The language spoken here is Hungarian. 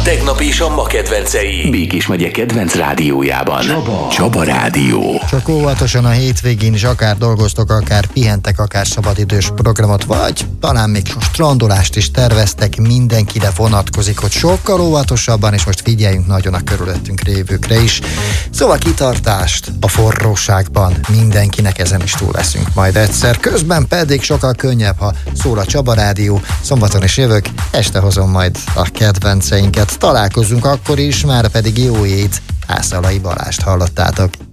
tegnap és a ma kedvencei. Békés megye kedvenc rádiójában. Csaba Rádió. Csak óvatosan a hétvégén is akár dolgoztok, akár pihentek, akár szabadidős programot, vagy talán még strandolást is terveztek, mindenkire vonatkozik, hogy sokkal óvatosabban, és most figyeljünk nagyon a körülöttünk lévőkre is. Szóval kitartást a forróságban, mindenkinek, ezen is túl leszünk majd egyszer. Közben pedig sokkal könnyebb, ha szól a Csaba Rádió. Szombaton is jövök, este hozom majd a kedvenceinket. Találkozunk akkor is, már pedig jó ét. Ászalai Balást hallottátok.